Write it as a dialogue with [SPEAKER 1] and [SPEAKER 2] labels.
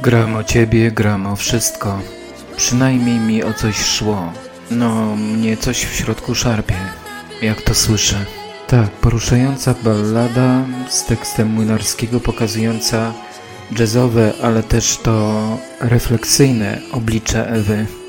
[SPEAKER 1] Gram o ciebie, gram o wszystko. Przynajmniej mi o coś szło. No, mnie coś w środku szarpie, jak to słyszę. Tak, poruszająca ballada z tekstem Młynarskiego pokazująca jazzowe, ale też to refleksyjne oblicze Ewy.